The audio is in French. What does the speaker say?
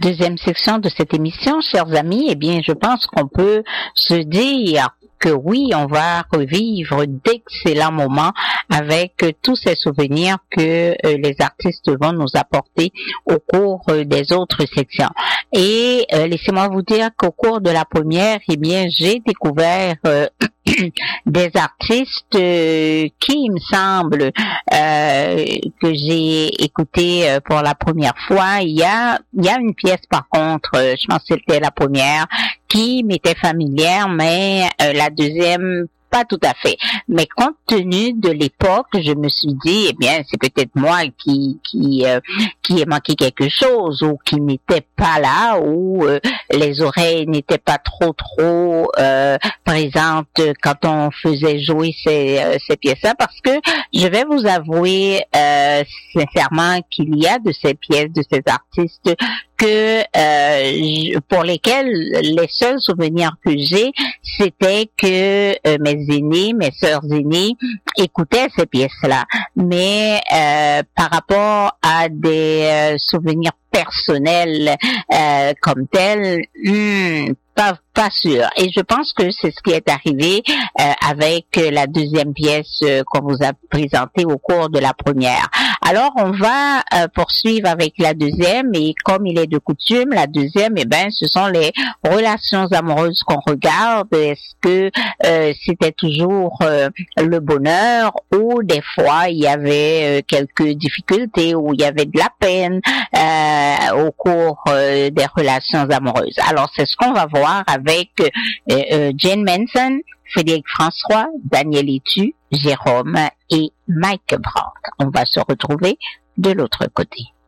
deuxième section de cette émission, chers amis, eh bien, je pense qu'on peut se dire que oui, on va revivre d'excellents moments avec tous ces souvenirs que les artistes vont nous apporter au cours des autres sections. Et laissez-moi vous dire qu'au cours de la première, eh bien, j'ai découvert des artistes qui, il me semble, que j'ai écouté pour la première fois. Il y a une pièce, par contre, je pense que c'était la première, qui m'était familière, mais la deuxième, pas tout à fait. Mais compte tenu de l'époque, je me suis dit, eh bien, c'est peut-être moi qui ai manqué quelque chose, ou qui n'était pas là, ou les oreilles n'étaient pas trop présentes quand on faisait jouer ces pièces-là, parce que je vais vous avouer sincèrement qu'il y a de ces pièces, de ces artistes pour lesquels les seuls souvenirs que j'ai, c'était que mes sœurs aînées écoutaient ces pièces-là. Mais par rapport à des souvenirs personnels comme tels, pas sûr. Et je pense que c'est ce qui est arrivé avec la deuxième pièce qu'on vous a présentée au cours de la première. Alors, on va poursuivre avec la deuxième, et comme il est de coutume, la deuxième, eh ben, ce sont les relations amoureuses qu'on regarde. Est-ce que c'était toujours le bonheur, ou des fois il y avait quelques difficultés, ou il y avait de la peine au cours des relations amoureuses. Alors, c'est ce qu'on va voir avec Jane Manson, Frédéric François, Daniel Etu, Jérôme et Mike Brandt. On va se retrouver de l'autre côté.